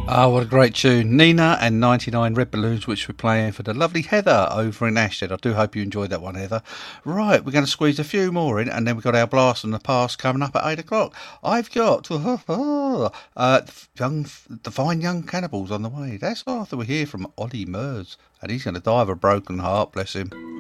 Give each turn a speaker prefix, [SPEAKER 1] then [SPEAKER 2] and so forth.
[SPEAKER 1] Oh, what a great tune. Nina and 99 Red Balloons, which we're playing for the lovely Heather over in Ashton. I do hope you enjoyed that one, Heather. Right, we're going to squeeze a few more in, and then we've got our Blast from the Past coming up at 8 o'clock. I've got the Fine Young Cannibals on the way. That's after we hear from Ollie Murs, and he's going to die of a broken heart, bless him.